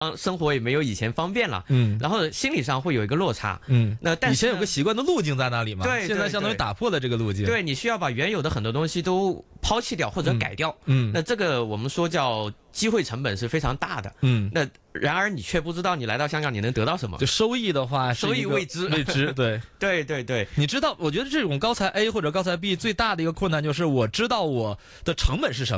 生活也没有以前方便了，然后心理上会有一个落差，那但是以前有个习惯的路径在那里嘛， 对， 现在相当于打破了这个路径， 对，你需要把原有的很多东西都抛弃掉或者改掉，那这个我们说叫机会成本是非常大的，那然而你却不知道你来到香港你能得到什么， 就收益的话， 收益未知， 对对对对， 你知道，我觉得这种高才 A 或者高才 B 最大的一个困难就是我知道我的成本是什么。